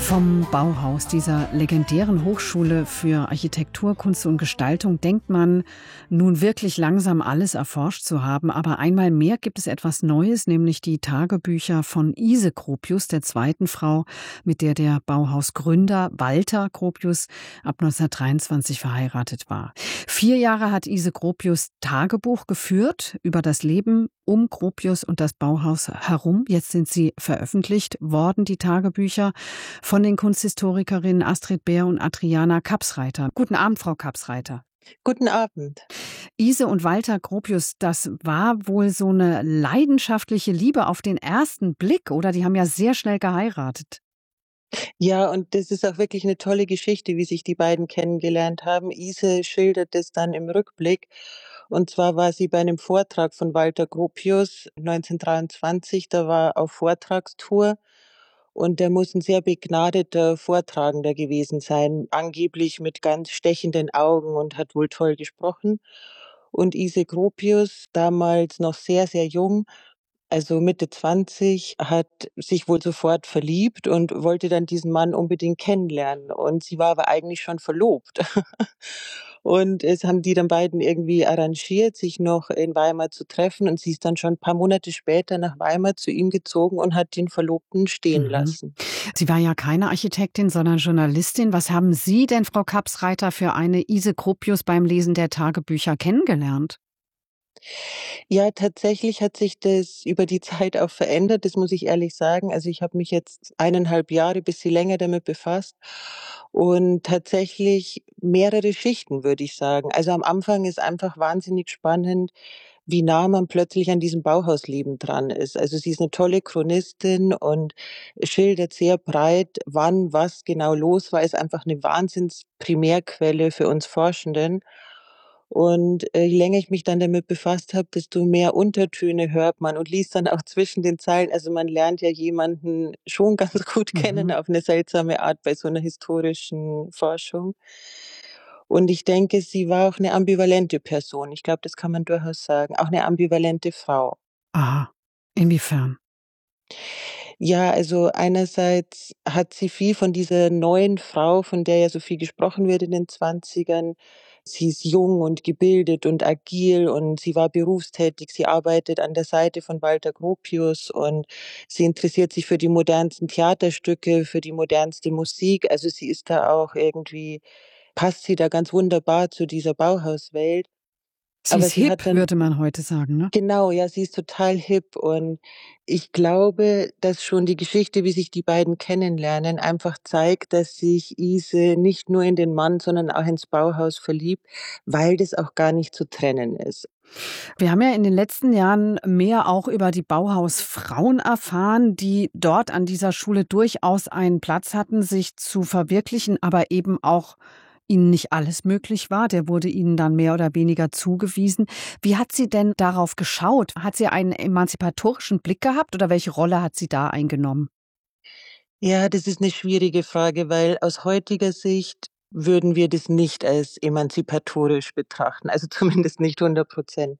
Vom Bauhaus, dieser legendären Hochschule für Architektur, Kunst und Gestaltung, denkt man nun wirklich langsam alles erforscht zu haben. Aber einmal mehr gibt es etwas Neues, nämlich die Tagebücher von Ise Gropius, der zweiten Frau, mit der der Bauhausgründer Walter Gropius ab 1923 verheiratet war. 4 Jahre hat Ise Gropius Tagebuch geführt über das Leben um Gropius und das Bauhaus herum. Jetzt sind sie veröffentlicht worden, die Tagebücher, von den Kunsthistorikerinnen Astrid Beer und Adriana Kapsreiter. Guten Abend, Frau Kapsreiter. Guten Abend. Ise und Walter Gropius, das war wohl so eine leidenschaftliche Liebe auf den ersten Blick, oder? Die haben ja sehr schnell geheiratet. Ja, und das ist auch wirklich eine tolle Geschichte, wie sich die beiden kennengelernt haben. Ise schildert es dann im Rückblick. Und zwar war sie bei einem Vortrag von Walter Gropius 1923, da war auf Vortragstour und der muss ein sehr begnadeter Vortragender gewesen sein, angeblich mit ganz stechenden Augen und hat wohl toll gesprochen. Und Ise Gropius, damals noch sehr, sehr jung, also Mitte 20, hat sich wohl sofort verliebt und wollte dann diesen Mann unbedingt kennenlernen. Und sie war aber eigentlich schon verlobt. Und es haben die dann beiden irgendwie arrangiert, sich noch in Weimar zu treffen. Und sie ist dann schon ein paar Monate später nach Weimar zu ihm gezogen und hat den Verlobten stehen Mhm. lassen. Sie war ja keine Architektin, sondern Journalistin. Was haben Sie denn, Frau Kapsreiter, für eine Ise Gropius beim Lesen der Tagebücher kennengelernt? Ja, tatsächlich hat sich das über die Zeit auch verändert, das muss ich ehrlich sagen. Also, ich habe mich jetzt 1,5 Jahre, bisschen länger damit befasst und tatsächlich mehrere Schichten, würde ich sagen. Also, am Anfang ist einfach wahnsinnig spannend, wie nah man plötzlich an diesem Bauhausleben dran ist. Also, sie ist eine tolle Chronistin und schildert sehr breit, wann was genau los war, ist einfach eine Wahnsinns-Primärquelle für uns Forschenden. Und, je länger ich mich dann damit befasst habe, desto mehr Untertöne hört man und liest dann auch zwischen den Zeilen. Also, man lernt ja jemanden schon ganz gut kennen Mhm. auf eine seltsame Art bei so einer historischen Forschung. Und ich denke, sie war auch eine ambivalente Person. Ich glaube, das kann man durchaus sagen. Auch eine ambivalente Frau. Aha. Inwiefern? Ja, also einerseits hat sie viel von dieser neuen Frau, von der ja so viel gesprochen wird in den Zwanzigern. Sie ist jung und gebildet und agil und sie war berufstätig. Sie arbeitet an der Seite von Walter Gropius und sie interessiert sich für die modernsten Theaterstücke, für die modernste Musik. Also sie ist da auch irgendwie, passt sie da ganz wunderbar zu dieser Bauhauswelt. Sie Aber ist sie hip, hat dann würde man heute sagen, ne? genau, ja, sie ist total hip und ich glaube, dass schon die Geschichte, wie sich die beiden kennenlernen, einfach zeigt, dass sich Ise nicht nur in den Mann, sondern auch ins Bauhaus verliebt, weil das auch gar nicht zu trennen ist. Wir haben ja in den letzten Jahren mehr auch über die Bauhausfrauen erfahren, die dort an dieser Schule durchaus einen Platz hatten, sich zu verwirklichen, aber eben auch ihnen nicht alles möglich war. Der wurde ihnen dann mehr oder weniger zugewiesen. Wie hat sie denn darauf geschaut? Hat sie einen emanzipatorischen Blick gehabt oder welche Rolle hat sie da eingenommen? Ja, das ist eine schwierige Frage, weil aus heutiger Sicht würden wir das nicht als emanzipatorisch betrachten, also zumindest nicht 100%.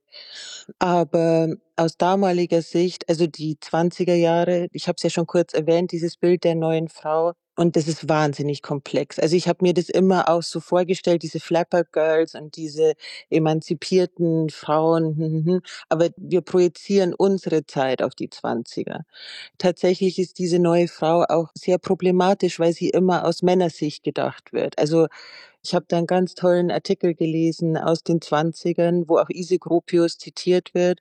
Aber aus damaliger Sicht, also die 20er Jahre, ich habe es ja schon kurz erwähnt, dieses Bild der neuen Frau, und das ist wahnsinnig komplex. Also, ich habe mir das immer auch so vorgestellt, diese Flapper Girls und diese emanzipierten Frauen, aber wir projizieren unsere Zeit auf die 20er. Tatsächlich ist diese neue Frau auch sehr problematisch, weil sie immer aus Männersicht gedacht wird. Also, ich habe da 'n ganz tollen Artikel gelesen aus den Zwanzigern, wo auch Ise Gropius zitiert wird.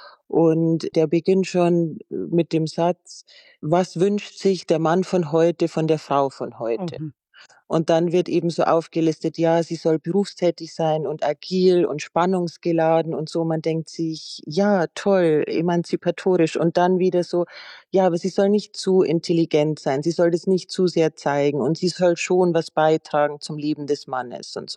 Und der beginnt schon mit dem Satz: „Was wünscht sich der Mann von heute von der Frau von Oh, heute?“ Und dann wird eben so aufgelistet, ja, sie soll berufstätig sein und agil und spannungsgeladen und so. Man denkt sich: „Ja, toll, emanzipatorisch.“ Und dann wieder so: „Ja, aber sie soll nicht zu intelligent sein. Sie soll das nicht zu sehr zeigen und sie soll schon was beitragen zum Leben des Mannes“ und so.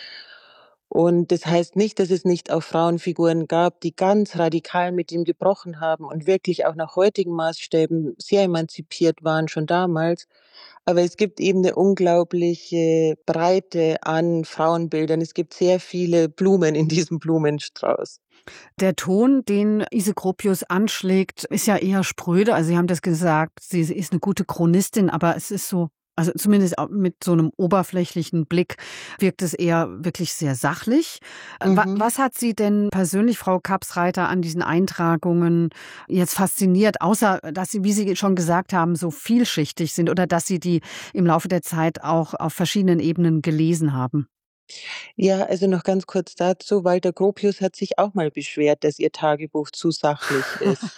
Und das heißt nicht, dass es nicht auch Frauenfiguren gab, die ganz radikal mit ihm gebrochen haben und wirklich auch nach heutigen Maßstäben sehr emanzipiert waren, schon damals. Aber es gibt eben 'ne unglaubliche Breite an Frauenbildern. Es gibt sehr viele Blumen in diesem Blumenstrauß. der Ton, den Ise Gropius anschlägt, ist ja eher spröde. Also, Sie haben das gesagt, sie ist eine gute Chronistin, aber es ist so Also zumindest mit so einem oberflächlichen Blick wirkt es eher wirklich sehr sachlich. Mhm. Was hat Sie denn persönlich, Frau Kapsreiter, an diesen Eintragungen jetzt fasziniert, außer dass sie, wie Sie schon gesagt haben, so vielschichtig sind oder dass Sie die im Laufe der Zeit auch auf verschiedenen Ebenen gelesen haben? Ja, also noch ganz kurz dazu. Walter Gropius hat sich auch mal beschwert, dass ihr Tagebuch zu sachlich ist.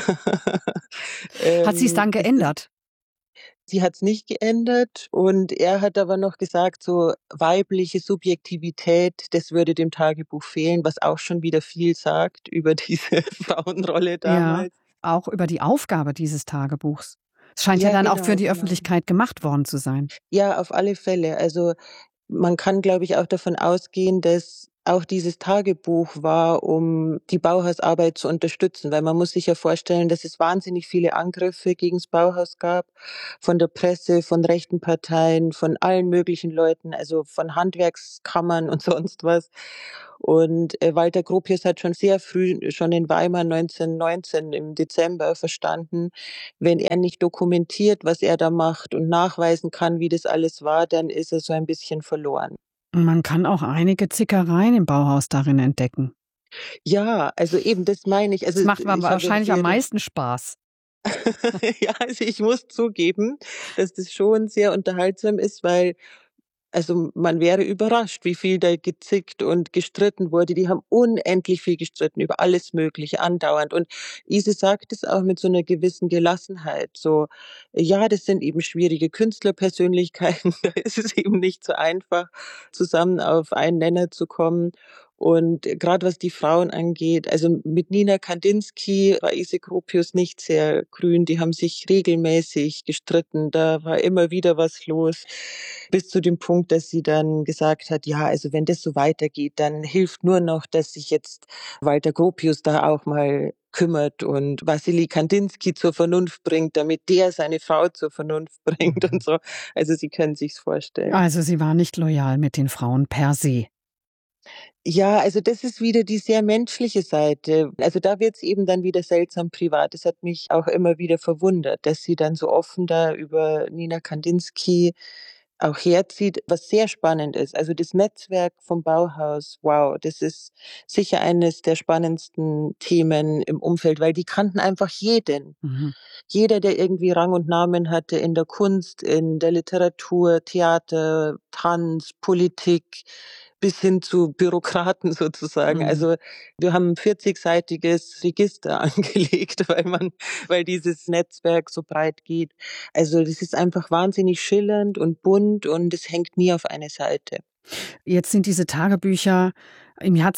Hat sie es dann Das ist geändert? sie hat's nicht geändert und er hat aber noch gesagt, so weibliche Subjektivität, das würde dem Tagebuch fehlen, was auch schon wieder viel sagt über diese Frauenrolle Ja, damals. auch über die Aufgabe dieses Tagebuchs. Es scheint ja Ja, dann auch für genau, die genau. Öffentlichkeit gemacht worden zu sein. Ja, auf alle Fälle. Also, man kann, glaube ich, auch davon ausgehen, dass auch dieses Tagebuch war, um die Bauhausarbeit zu unterstützen, weil man muss sich ja vorstellen, dass es wahnsinnig viele Angriffe gegens Bauhaus gab, von der Presse, von rechten Parteien, von allen möglichen Leuten, also von Handwerkskammern und sonst was. Und, Walter Gropius hat schon sehr früh, schon in Weimar 1919 im Dezember verstanden, wenn er nicht dokumentiert, was er da macht und nachweisen kann, wie das alles war, dann ist er so ein bisschen verloren. Man kann auch einige Zickereien im Bauhaus darin entdecken. Ja, also eben, das meine ich. Also, Das macht wa ich habe ja wahrscheinlich am früher meisten Spaß. ja, also ich muss zugeben, dass das schon sehr unterhaltsam ist, weil also, man wäre überrascht, wie viel da gezickt und gestritten wurde. Die haben unendlich viel gestritten über alles Mögliche andauernd. Und Ise sagt es auch mit so 'ner gewissen Gelassenheit, so: „Ja, das sind eben schwierige Künstlerpersönlichkeiten, da ist es eben nicht so einfach, zusammen auf einen Nenner zu kommen.“ Und grad was die Frauen angeht, also mit Nina Kandinsky war Ise Gropius nicht sehr grün. Die haben sich regelmäßig gestritten. Da war immer wieder was los, bis zu dem Punkt, dass sie dann gesagt hat: „Ja, also wenn das so weitergeht, dann hilft nur noch, dass sich jetzt Walter Gropius da auch mal kümmert und Wassily Kandinsky zur Vernunft bringt, damit der seine Frau zur Vernunft bringt“ und so. Also, Sie können sich's vorstellen. Also, sie war nicht loyal mit den Frauen per se. Ja, also das ist wieder die sehr menschliche Seite. Also da wird's eben dann wieder seltsam privat. Das hat mich auch immer wieder verwundert, dass sie dann so offen da über Nina Kandinsky auch herzieht, was sehr spannend ist. Also das Netzwerk vom Bauhaus, wow, das ist sicher eines der spannendsten Themen im Umfeld, weil die kannten einfach jeden. Mhm. Jeder, der irgendwie Rang und Namen hatte in der Kunst, in der Literatur, Theater, Tanz, Politik, bis hin zu Bürokraten sozusagen. Mhm. Also, wir haben 'n 40-seitiges Register angelegt, weil dieses Netzwerk so breit geht. Also, das ist einfach wahnsinnig schillernd und bunt und es hängt nie auf eine Seite. Jetzt sind diese Tagebücher im Jahr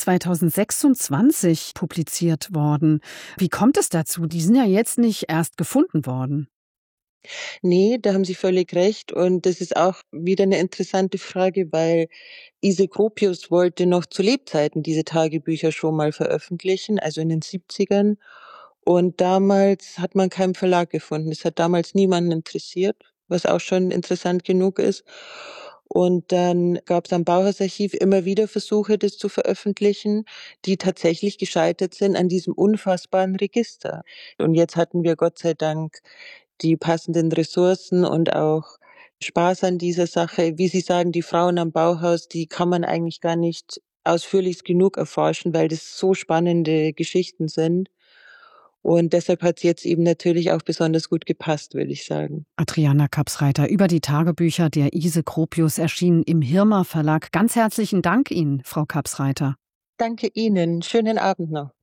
2026 publiziert worden. Wie kommt es dazu? Die sind ja jetzt nicht erst gefunden worden. Ne, da haben Sie völlig recht und das ist auch wieder 'ne interessante Frage, weil Ise Gropius wollte noch zu Lebzeiten diese Tagebücher schon mal veröffentlichen, also in den 70ern. Und damals hat man keinen Verlag gefunden. Es hat damals niemanden interessiert, was auch schon interessant genug ist. Und dann gab's am Bauhausarchiv immer wieder Versuche, das zu veröffentlichen, die tatsächlich gescheitert sind an diesem unfassbaren Register. Und jetzt hatten wir Gott sei Dank die passenden Ressourcen und auch Spaß an dieser Sache. Wie Sie sagen, die Frauen am Bauhaus, die kann man eigentlich gar nicht ausführlichst genug erforschen, weil das so spannende Geschichten sind. Und deshalb hat's jetzt eben natürlich auch besonders gut gepasst, würde ich sagen. Adriana Kapsreiter über die Tagebücher der Ise Gropius erschienen im Hirmer Verlag. Ganz herzlichen Dank Ihnen, Frau Kapsreiter. Danke Ihnen. Schönen Abend noch.